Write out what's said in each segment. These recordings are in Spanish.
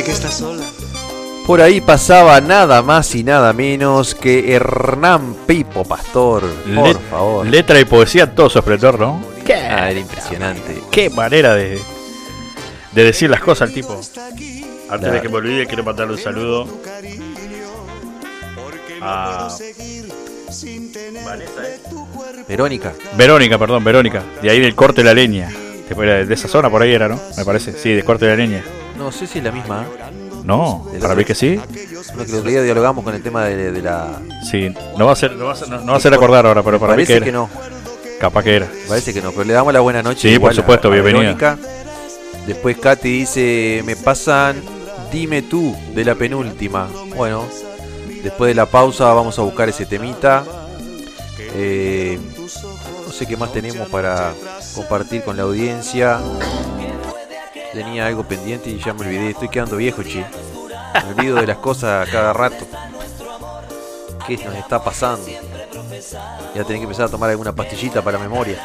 que estás sola. Por ahí pasaba nada más y nada menos que Hernán Pipo Pastor. Por favor. Letra y poesía en todo su esplendor, ¿no? Era impresionante. Qué manera de decir las cosas al tipo. Antes de que me olvide, quiero mandarle un saludo a Verónica, de ahí del Corte de la Leña. De esa zona por ahí era, ¿no? Me parece, sí, de Corte de la Leña. No sé si es la misma. No, para mí que sí. No, que el otro día dialogamos con el tema de la... Sí, no va a ser acordar ahora, pero para mí que era. Parece que no. Capaz que era. Parece que no, pero le damos la buena noche. Sí, por supuesto, bienvenida. Verónica. Después Katy dice, me pasan Dime Tú de la penúltima. Bueno, después de la pausa vamos a buscar ese temita. No sé qué más tenemos para compartir con la audiencia. Tenía algo pendiente y ya me olvidé. Estoy quedando viejo, che. Me olvido de las cosas a cada rato. ¿Qué nos está pasando? Ya tenés que empezar a tomar alguna pastillita para la memoria.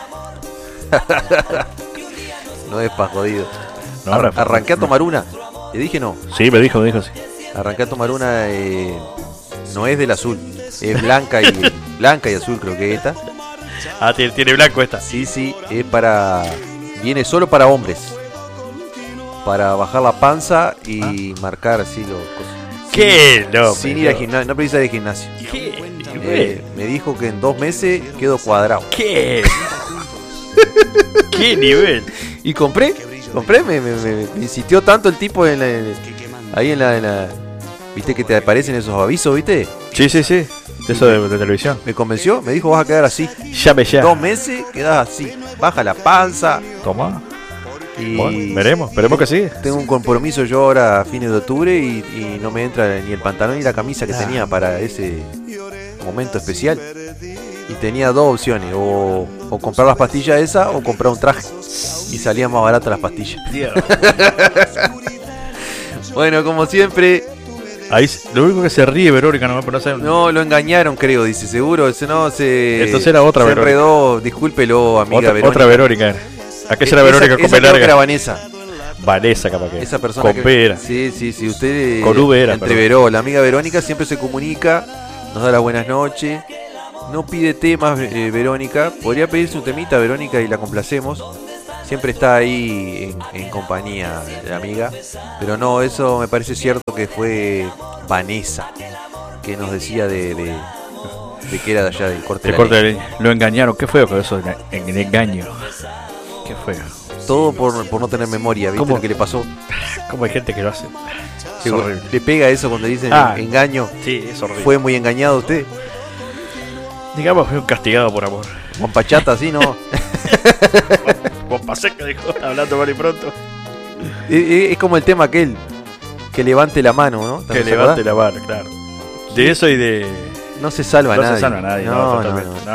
No es pa' jodido. No, arranqué a tomar una. ¿Te dije no? Sí, me dijo sí. Arranqué a tomar una. No es del azul. Es blanca y azul, creo que esta. Ah, tiene blanco esta. Sí, es para... Viene solo para hombres. Para bajar la panza y marcar así los cosas. ¿Qué? No, sin ir al gimnasio, no precisa de gimnasio. ¿Qué? Me dijo que en 2 meses quedo cuadrado. ¿Qué? ¿Qué nivel? Y compré, me insistió tanto el tipo ahí en la... ¿Viste que te aparecen esos avisos, viste? Sí. Eso de televisión. Me convenció, me dijo vas a quedar así. Ya. 2 meses quedás así. Baja la panza. Toma. Y bueno, esperemos que sí. Tengo un compromiso yo ahora a fines de octubre y no me entra ni el pantalón ni la camisa que tenía para ese momento especial. Y tenía 2 opciones, o comprar las pastillas esas o comprar un traje. Y salían más baratas las pastillas. Bueno, como siempre. Ahí lo único que se ríe Verónica, no lo engañaron, creo, dice, seguro. Entonces era otra Verónica. Se enredó, discúlpelo, amiga Verónica. Otra Verónica. Aquella era Verónica con B larga. Era Vanessa. Vanessa, capaz que. Esa persona con B era. Sí, usted con V era. Entreveró. La amiga Verónica siempre se comunica, nos da las buenas noches. No pide temas, Verónica. Podría pedirse un temita, Verónica, y la complacemos. Siempre está ahí en compañía de la amiga. Pero no, eso me parece cierto que fue Vanessa, que nos decía de que era de allá del Corte de la Leña. Lo engañaron, qué feo con eso, en engaño. Qué feo. Todo por no tener memoria, ¿viste lo que le pasó? ¿Cómo hay gente que lo hace? ¿Le pega eso cuando dicen engaño? Sí, es horrible. ¿Fue muy engañado usted? Digamos, fue un castigado por amor. Con Pachata, ¿sí, no? Con Paseca, dijo, hablando mal y pronto. Es como el tema aquel, que levante la mano, ¿no? Que levante la mano, claro. De eso y de... No se salva nadie. No se salva nadie, no.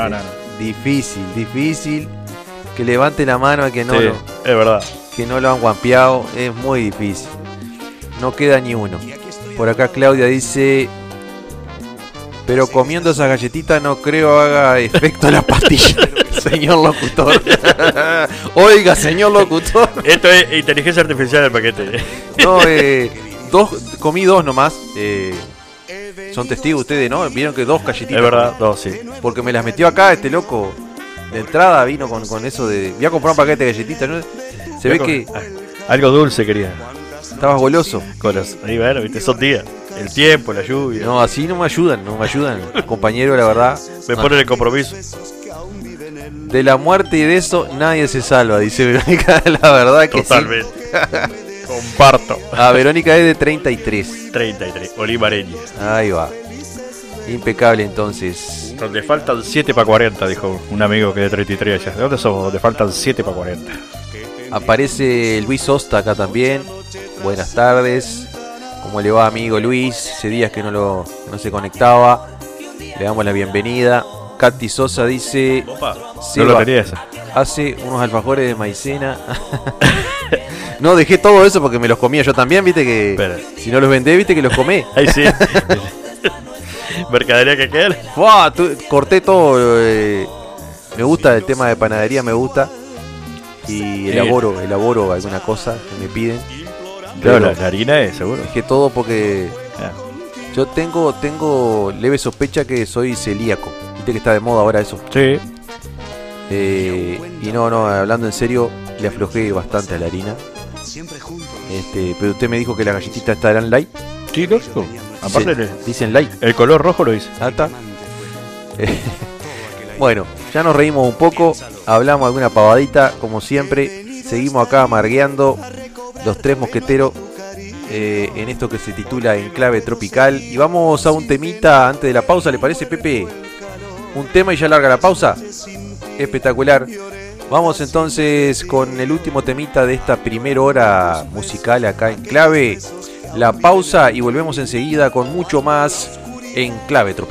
Difícil. Que levante la mano a que no, sí, es verdad. Que no lo han guampeado, es muy difícil. No queda ni uno. Por acá Claudia dice, pero comiendo esas galletitas no creo haga efecto la pastilla. Señor locutor. Oiga, señor locutor. Esto es inteligencia artificial del paquete. No, comí 2 nomás. Son testigos ustedes, ¿no? Vieron que 2 galletitas. Es verdad, 2, sí. Porque me las metió acá este loco. De entrada vino con eso de... Voy a comprar un paquete de galletitas, ¿no? Se ve que... Algo dulce quería. Estabas goloso. Ahí bueno, viste, son días. El tiempo, la lluvia. No, así no me ayudan. Compañero, la verdad. Me ponen el compromiso. De la muerte y de eso nadie se salva, dice Verónica. La verdad que totalmente. Sí. Comparto. Verónica es de 33. Olivareña. Ahí va. Impecable entonces. Donde faltan 7 para 40, dijo un amigo que es de 33 allá. ¿De dónde somos? Donde faltan 7 para 40. Aparece Luis Osta acá también. Buenas tardes. ¿Cómo le va, amigo Luis? Hace días que no se conectaba. Le damos la bienvenida. Katy Sosa dice... Opa, no lo tenía esa. Hace unos alfajores de maicena. No, dejé todo eso porque me los comía yo también, viste que... Pero... Si no los vendé, viste que los comé. Ahí sí. Mercadería que queda. Corté todo. Me gusta el tema de panadería, me gusta. Y elaboro alguna cosa que me piden. Claro, Pero la harina es seguro. dije todo porque Ah, yo tengo leve sospecha que soy celíaco. Viste que está de moda ahora eso. sí. Y no, hablando en serio, le aflojé bastante a la harina. Pero usted me dijo que las galletitas estas eran light. Sí, lógico. Aparte, Dicen light. el color rojo lo dice. Ah, está. Bueno, ya nos reímos un poco, hablamos alguna pavadita, como siempre. Seguimos acá amargueando los tres mosqueteros en esto que se titula Enclave Tropical. Y vamos a un temita antes de la pausa, ¿le parece, Pepe? Un tema y ya larga la pausa. Espectacular. Vamos entonces con el último temita de esta primera hora musical acá en Clave. La pausa y volvemos enseguida con mucho más en Clave Tropical.